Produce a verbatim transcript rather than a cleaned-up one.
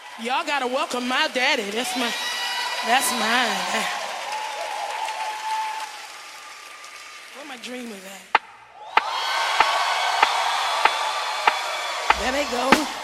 Y'all gotta welcome my daddy. That's my, that's mine. Where my dreamers at? There they go.